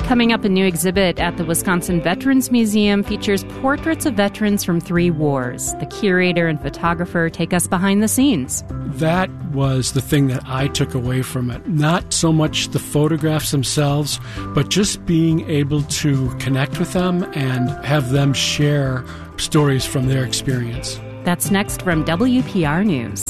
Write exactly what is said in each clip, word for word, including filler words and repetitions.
Coming up, a new exhibit at the Wisconsin Veterans Museum features portraits of veterans from three wars. The curator and photographer take us behind the scenes. That was the thing that I took away from it. Not so much the photographs themselves, but just being able to connect with them and have them share stories from their experience. That's next from W P R News.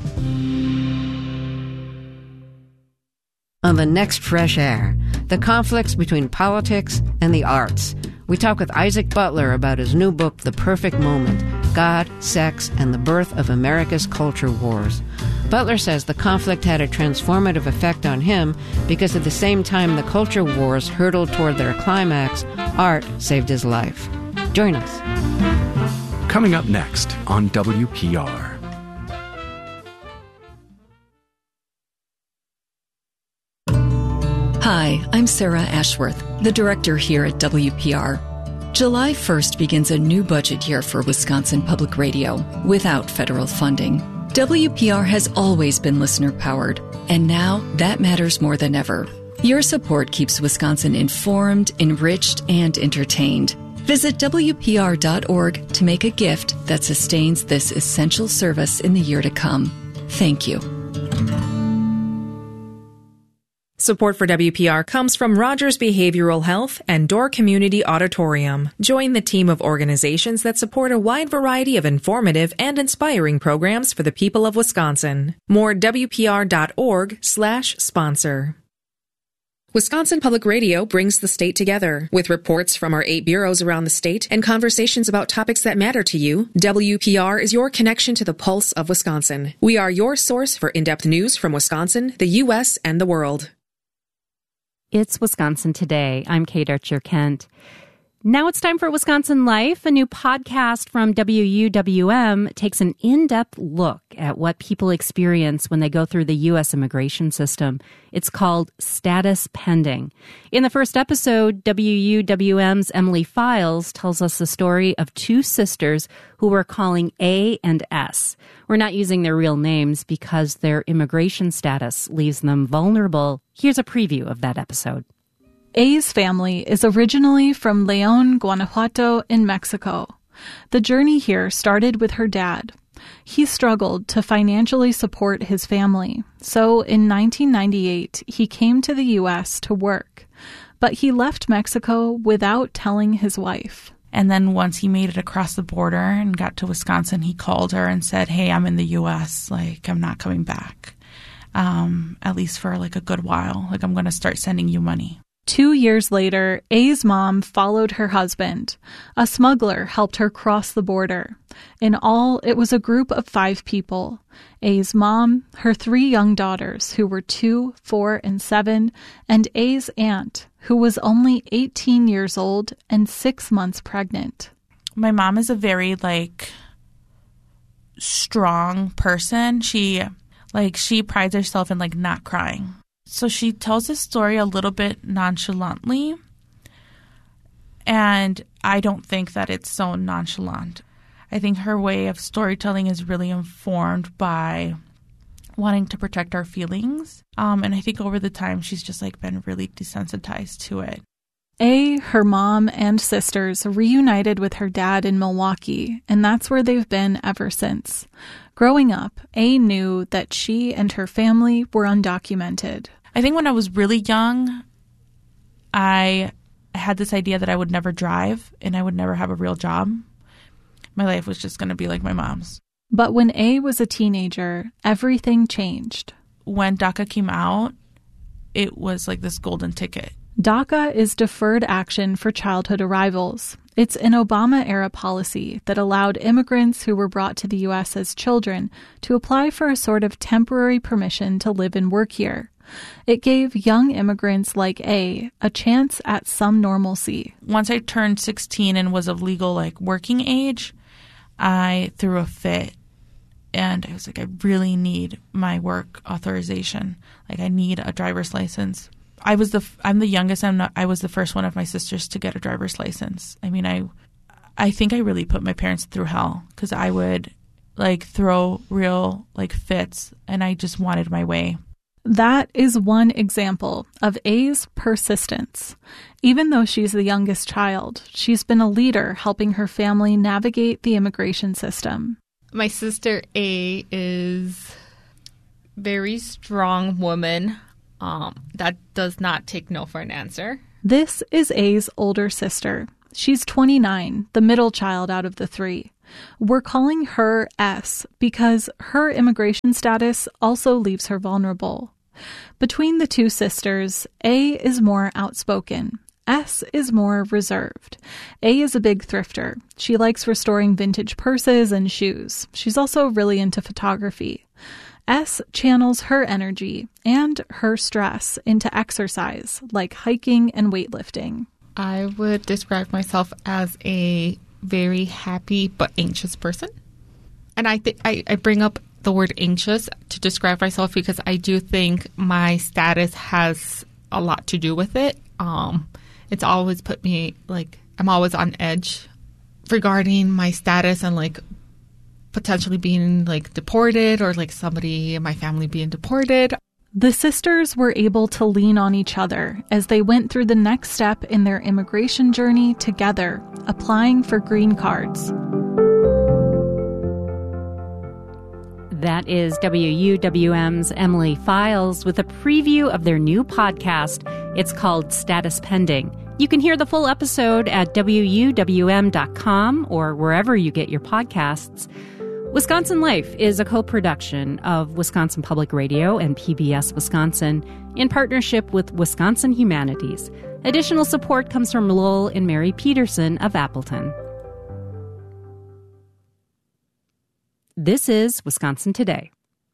On the next Fresh Air, the conflicts between politics and the arts. We talk with Isaac Butler about his new book, The Perfect Moment, God, Sex, and the Birth of America's Culture Wars. Butler says the conflict had a transformative effect on him because at the same time the culture wars hurtled toward their climax, art saved his life. Join us. Coming up next on W P R. Hi, I'm Sarah Ashworth, the director here at W P R. July first begins a new budget year for Wisconsin Public Radio without federal funding. W P R has always been listener-powered, and now that matters more than ever. Your support keeps Wisconsin informed, enriched, and entertained. Visit W P R dot org to make a gift that sustains this essential service in the year to come. Thank you. Support for W P R comes from Rogers Behavioral Health and Door Community Auditorium. Join the team of organizations that support a wide variety of informative and inspiring programs for the people of Wisconsin. More at W P R dot org slash sponsor. Wisconsin Public Radio brings the state together. With reports from our eight bureaus around the state and conversations about topics that matter to you, W P R is your connection to the pulse of Wisconsin. We are your source for in-depth news from Wisconsin, the U S, and the world. It's Wisconsin Today. I'm Kate Archer-Kent. Now it's time for Wisconsin Life. A new podcast from W U W M takes an in-depth look at what people experience when they go through the U S immigration system. It's called Status Pending. In the first episode, W U W M's Emily Files tells us the story of two sisters who were calling A and S. We're not using their real names because their immigration status leaves them vulnerable. Here's a preview of that episode. A's family is originally from León, Guanajuato in Mexico. The journey here started with her dad. He struggled to financially support his family, so in nineteen ninety-eight he came to the U S to work. But he left Mexico without telling his wife. And then once he made it across the border and got to Wisconsin, he called her and said, hey, I'm in the U S, like, I'm not coming back, um, at least for like a good while. Like, I'm going to start sending you money. Two years later, A's mom followed her husband. A smuggler helped her cross the border. In all, it was a group of five people. A's mom, her three young daughters, who were two, four, and seven, and A's aunt, who was only eighteen years old and six months pregnant. My mom is a very, like, strong person. She, like, she prides herself in, like, not crying. So she tells this story a little bit nonchalantly, and I don't think that it's so nonchalant. I think her way of storytelling is really informed by wanting to protect our feelings, um, and I think over the time she's just like been really desensitized to it. A, her mom, and sisters reunited with her dad in Milwaukee, and that's where they've been ever since. Growing up, A knew that she and her family were undocumented. I think when I was really young, I had this idea that I would never drive and I would never have a real job. My life was just going to be like my mom's. But when A was a teenager, everything changed. When DACA came out, it was like this golden ticket. DACA is Deferred Action for Childhood Arrivals. It's an Obama-era policy that allowed immigrants who were brought to the U S as children to apply for a sort of temporary permission to live and work here. It gave young immigrants like A a chance at some normalcy. Once I turned sixteen and was of legal, like, working age, I threw a fit. And I was like, I really need my work authorization. Like, I need a driver's license. I was the I'm the youngest. I'm not. I was the first one of my sisters to get a driver's license. I mean, I, I think I really put my parents through hell because I would, like, throw real, like, fits, and I just wanted my way. That is one example of A's persistence. Even though she's the youngest child, she's been a leader helping her family navigate the immigration system. My sister A is a very strong woman um, that does not take no for an answer. This is A's older sister. She's twenty-nine, the middle child out of the three. We're calling her S because her immigration status also leaves her vulnerable. Between the two sisters, A is more outspoken. S is more reserved. A is a big thrifter. She likes restoring vintage purses and shoes. She's also really into photography. S channels her energy and her stress into exercise, like hiking and weightlifting. I would describe myself as a very happy but anxious person. And I, th- I, I bring up the word anxious to describe myself because I do think my status has a lot to do with it. Um, it's always put me, like, I'm always on edge regarding my status and, like, potentially being, like, deported or, like, somebody in my family being deported. The sisters were able to lean on each other as they went through the next step in their immigration journey together, applying for green cards. That is W U W M's Emily Files with a preview of their new podcast. It's called Status Pending. You can hear the full episode at W U W M dot com or wherever you get your podcasts. Wisconsin Life is a co-production of Wisconsin Public Radio and P B S Wisconsin in partnership with Wisconsin Humanities. Additional support comes from Lowell and Mary Peterson of Appleton. This is Wisconsin Today.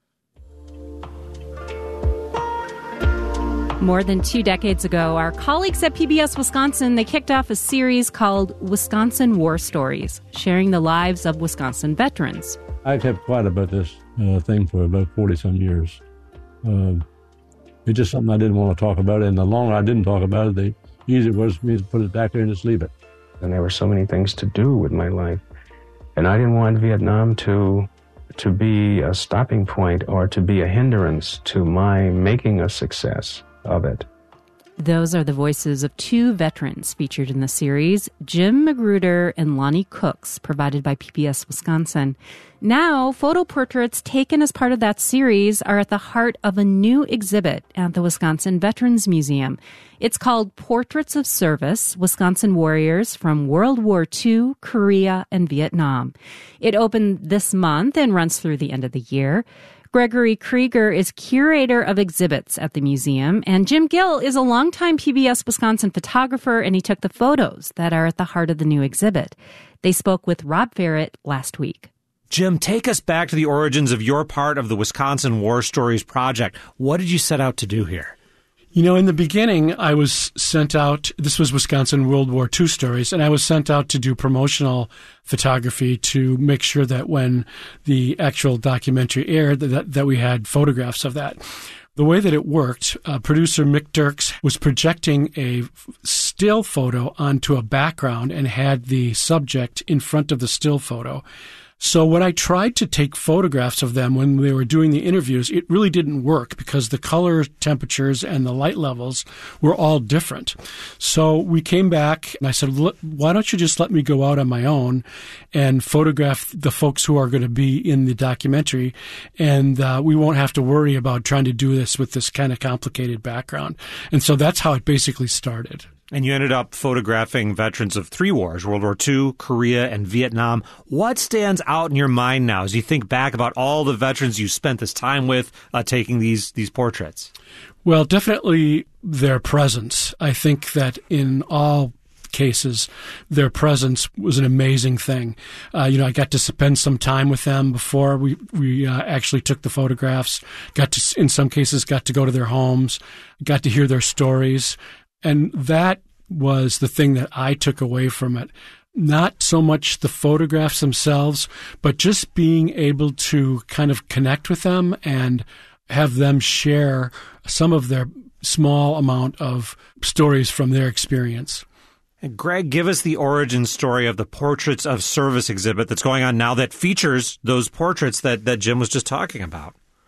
More than two decades ago, our colleagues at P B S Wisconsin, they kicked off a series called Wisconsin War Stories, sharing the lives of Wisconsin veterans. I kept quiet about this uh, thing for about forty-some years. Um, it's just something I didn't want to talk about, and the longer I didn't talk about it, the easier it was for me to put it back there and just leave it. And there were so many things to do with my life. And I didn't want Vietnam to to be a stopping point or to be a hindrance to my making a success of it. Those are the voices of two veterans featured in the series, Jim Magruder and Lonnie Cooks, provided by P B S Wisconsin. Now, photo portraits taken as part of that series are at the heart of a new exhibit at the Wisconsin Veterans Museum. It's called Portraits of Service, Wisconsin Warriors from World War Two, Korea, and Vietnam. It opened this month and runs through the end of the year. Gregory Krieger is curator of exhibits at the museum, and Jim Gill is a longtime P B S Wisconsin photographer, and he took the photos that are at the heart of the new exhibit. They spoke with Rob Ferret last week. Jim, take us back to the origins of your part of the Wisconsin War Stories project. What did you set out to do here? You know, in the beginning, I was sent out, this was Wisconsin World War Two stories, and I was sent out to do promotional photography to make sure that when the actual documentary aired, that, that we had photographs of that. The way that it worked, uh, producer Mick Dirks was projecting a still photo onto a background and had the subject in front of the still photo. So when I tried to take photographs of them when they were doing the interviews, it really didn't work because the color temperatures and the light levels were all different. So we came back and I said, why don't you just let me go out on my own and photograph the folks who are going to be in the documentary, and uh, we won't have to worry about trying to do this with this kind of complicated background. And so that's how it basically started. And you ended up photographing veterans of three wars, World War Two, Korea, and Vietnam. What stands out in your mind now as you think back about all the veterans you spent this time with uh, taking these these portraits? Well, definitely their presence. I think that in all cases, their presence was an amazing thing. Uh, you know, I got to spend some time with them before we, we uh, actually took the photographs, got to, in some cases, got to go to their homes, got to hear their stories. And that was the thing that I took away from it. Not so much the photographs themselves, but just being able to kind of connect with them and have them share some of their small amount of stories from their experience. And Greg, give us the origin story of the Portraits of Service exhibit that's going on now that features those portraits that, that Jim was just talking about.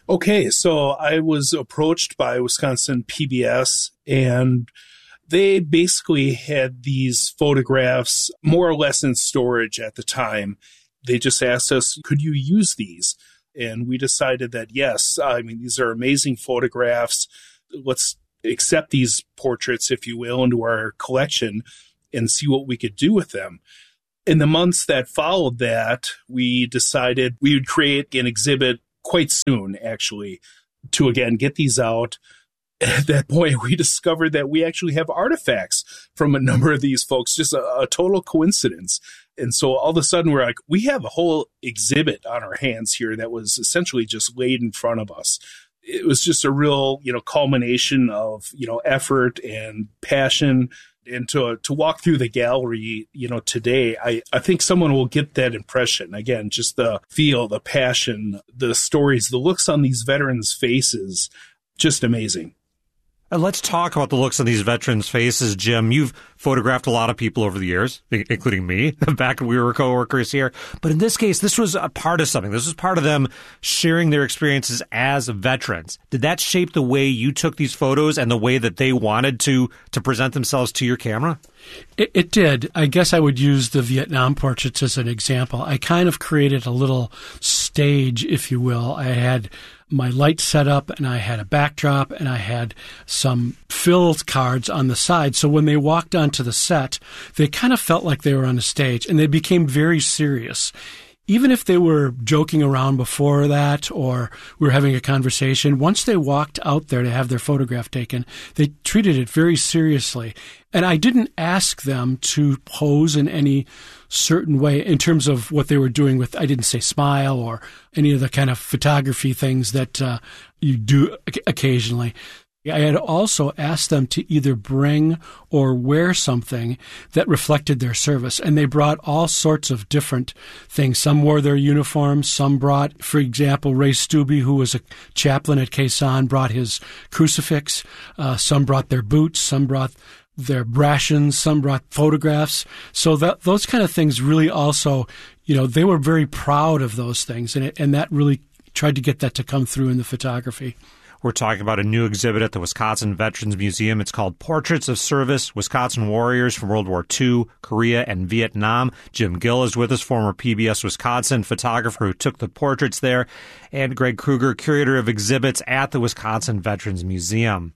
Okay, so I was approached by Wisconsin P B S, and they basically had these photographs more or less in storage at the time. They just asked us, could you use these? And we decided that yes, I mean, these are amazing photographs. Let's accept these portraits, if you will, into our collection and see what we could do with them. In the months that followed that, we decided we would create an exhibit quite soon, actually, to again get these out. At that point, we discovered that we actually have artifacts from a number of these folks, just a, a total coincidence. And so all of a sudden, we're like, we have a whole exhibit on our hands here that was essentially just laid in front of us. It was just a real, you know, culmination of, you know, effort and passion. And to to walk through the gallery, you know, today, I, I think someone will get that impression. Again, just the feel, the passion, the stories, the looks on these veterans' faces, just amazing. And let's talk about the looks on these veterans' faces, Jim. You've photographed a lot of people over the years, including me, back when we were coworkers here. But in this case, this was a part of something. This was part of them sharing their experiences as veterans. Did that shape the way you took these photos and the way that they wanted to to present themselves to your camera? It, it did. I guess I would use the Vietnam portraits as an example. I kind of created a little stage, if you will. I had my light set up, and I had a backdrop, and I had some fill cards on the side. So when they walked onto the set, they kind of felt like they were on a stage, and they became very serious. Even if they were joking around before that or we were having a conversation, once they walked out there to have their photograph taken, they treated it very seriously. And I didn't ask them to pose in any certain way in terms of what they were doing with, I didn't say smile or any of the kind of photography things that uh, you do occasionally. I had also asked them to either bring or wear something that reflected their service, and they brought all sorts of different things. Some wore their uniforms, some brought, for example, Ray Stubbe, who was a chaplain at Khe Sanh, brought his crucifix. Uh, some brought their boots, some brought their rations, some brought photographs. So that those kind of things really also, you know, they were very proud of those things, and it, and that really tried to get that to come through in the photography. We're talking about a new exhibit at the Wisconsin Veterans Museum. It's called Portraits of Service, Wisconsin Warriors from World War Two, Korea, and Vietnam. Jim Gill is with us, former P B S Wisconsin photographer who took the portraits there, and Greg Kruger, curator of exhibits at the Wisconsin Veterans Museum.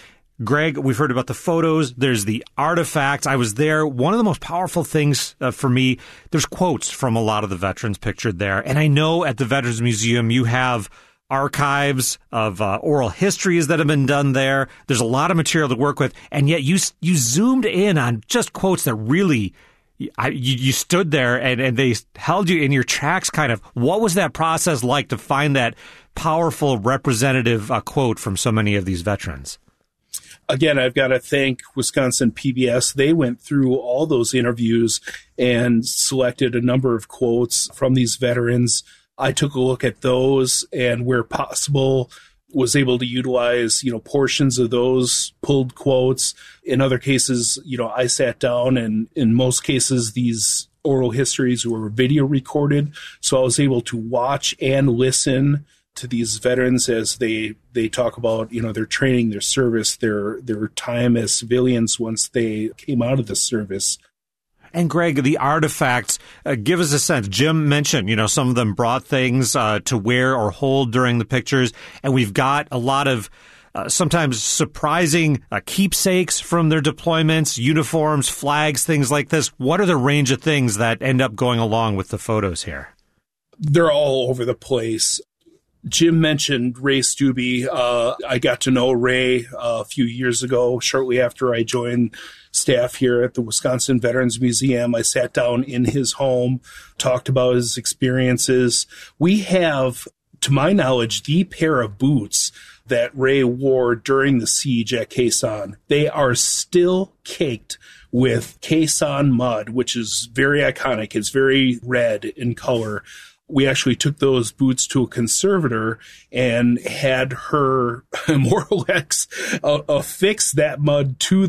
Greg, we've heard about the photos. There's the artifacts. I was there. One of the most powerful things uh, for me, there's quotes from a lot of the veterans pictured there. And I know at the Veterans Museum you have archives of uh, oral histories that have been done there. There's a lot of material to work with, and yet you you zoomed in on just quotes that really, I, you, you stood there and, and they held you in your tracks, kind of. What was that process like to find that powerful representative uh, quote from so many of these veterans? Again, I've got to thank Wisconsin P B S. They went through all those interviews and selected a number of quotes from these veterans. I took a look at those and where possible was able to utilize, you know, portions of those pulled quotes. In other cases, you know, I sat down and in most cases, these oral histories were video recorded. So I was able to watch and listen to these veterans as they, they talk about, you know, their training, their service, their, their time as civilians once they came out of the service. And Greg, the artifacts, uh, give us a sense. Jim mentioned, you know, some of them brought things uh, to wear or hold during the pictures. And we've got a lot of uh, sometimes surprising uh, keepsakes from their deployments, uniforms, flags, things like this. What are the range of things that end up going along with the photos here? They're all over the place. Jim mentioned Ray Stubbe. Uh, I got to know Ray uh, a few years ago, shortly after I joined staff here at the Wisconsin Veterans Museum. I sat down in his home, talked about his experiences. We have, to my knowledge, the pair of boots that Ray wore during the siege at Khe Sanh. They are still caked with Khe Sanh mud, which is very iconic. It's very red in color. We actually took those boots to a conservator and had her more or less uh, affix that mud to the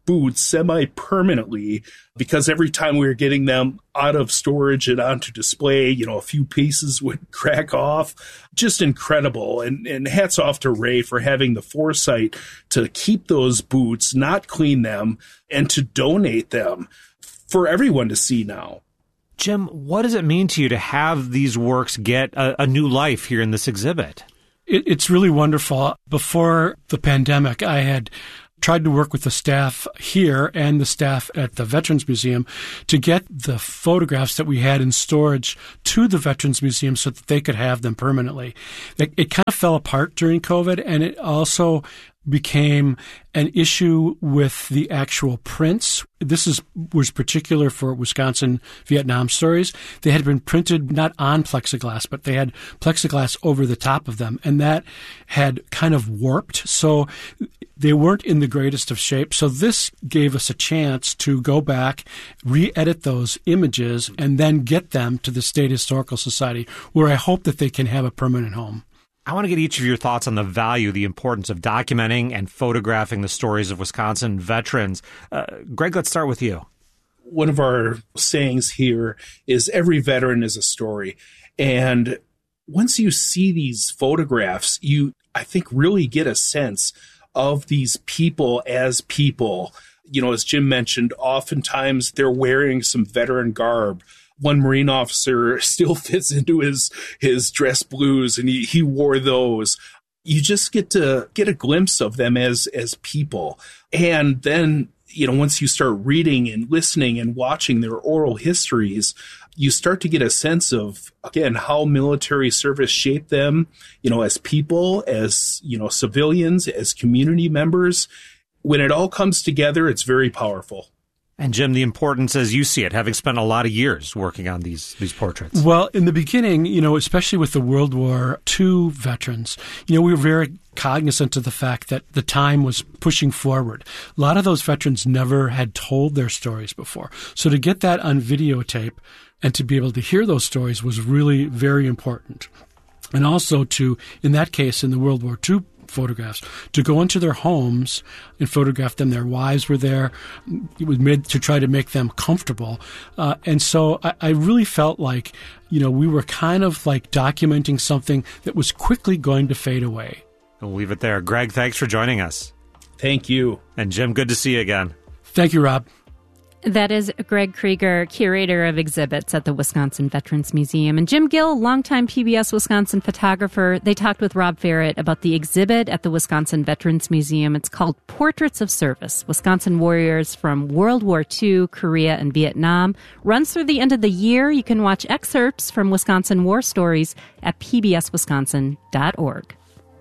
boots semi-permanently because every time we were getting them out of storage and onto display, you know, a few pieces would crack off. Just incredible. And, and hats off to Ray for having the foresight to keep those boots, not clean them, and to donate them for everyone to see now. Jim, what does it mean to you to have these works get a, a new life here in this exhibit? It, it's really wonderful. Before the pandemic, I had tried to work with the staff here and the staff at the Veterans Museum to get the photographs that we had in storage to the Veterans Museum so that they could have them permanently. It, it kind of fell apart during COVID, and it also became an issue with the actual prints. This is was particular for Wisconsin Vietnam stories. They had been printed not on plexiglass, but they had plexiglass over the top of them, and that had kind of warped. So they weren't in the greatest of shape. So this gave us a chance to go back, re-edit those images, and then get them to the State Historical Society, where I hope that they can have a permanent home. I want to get each of your thoughts on the value, the importance of documenting and photographing the stories of Wisconsin veterans. Uh, Greg, let's start with you. One of our sayings here is every veteran is a story. And once you see these photographs, you, I think, really get a sense of these people as people. You know, as Jim mentioned, oftentimes they're wearing some veteran garb. One Marine officer still fits into his, his dress blues, and he, he wore those. You just get to get a glimpse of them as, as people. And then, you know, once you start reading and listening and watching their oral histories, you start to get a sense of, again, how military service shaped them, you know, as people, as, you know, civilians, as community members. When it all comes together, it's very powerful. And Jim, the importance as you see it, having spent a lot of years working on these these portraits. Well, in the beginning, you know, especially with the World War Two veterans, you know, we were very cognizant of the fact that the time was pushing forward. A lot of those veterans never had told their stories before. So to get that on videotape and to be able to hear those stories was really very important. And also to, in that case, in the World War Two photographs, to go into their homes and photograph them. Their wives were there. It was made to try to make them comfortable. Uh, and so I, I really felt like, you know, we were kind of like documenting something that was quickly going to fade away. We'll leave it there. Greg, thanks for joining us. Thank you. And Jim, good to see you again. Thank you, Rob. That is Greg Krieger, curator of exhibits at the Wisconsin Veterans Museum. And Jim Gill, longtime P B S Wisconsin photographer. They talked with Rob Ferret about the exhibit at the Wisconsin Veterans Museum. It's called Portraits of Service, Wisconsin Warriors from World War Two, Korea, and Vietnam. Runs through the end of the year. You can watch excerpts from Wisconsin war stories at p b s wisconsin dot org.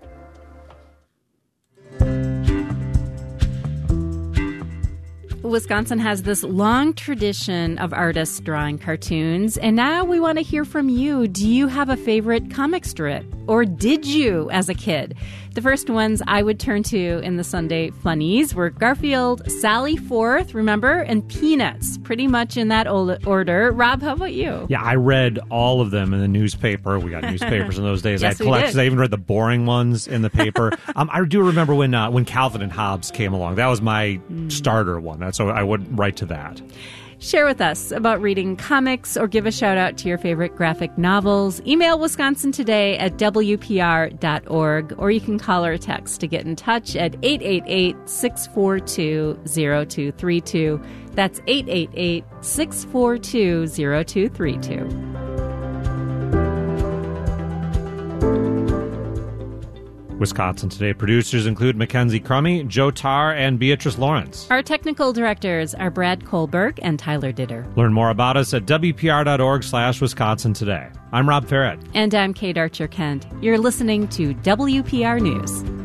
Wisconsin has this long tradition of artists drawing cartoons, and now we want to hear from you. Do you have a favorite comic strip, or did you as a kid? The first ones I would turn to in the Sunday Funnies were Garfield, Sally Forth, remember, and Peanuts, pretty much in that order. Rob, how about you? Yeah, I read all of them in the newspaper. We got newspapers in those days. Yes, I had collections. I even read the boring ones in the paper. um, I do remember when uh, when Calvin and Hobbes came along. That was my mm. starter one. That's so I would write to that. Share with us about reading comics or give a shout out to your favorite graphic novels. Email Wisconsin Today at w p r dot org, or you can call or text to get in touch at eight eight eight, six four two, zero two three two. That's eight eight eight, six four two, zero two three two. Wisconsin Today producers include Mackenzie Crummy, Joe Tarr, and Beatrice Lawrence. Our technical directors are Brad Kohlberg and Tyler Ditter. Learn more about us at w p r dot org slash Wisconsin Today. I'm Rob Ferret. And I'm Kate Archer-Kent. You're listening to W P R News.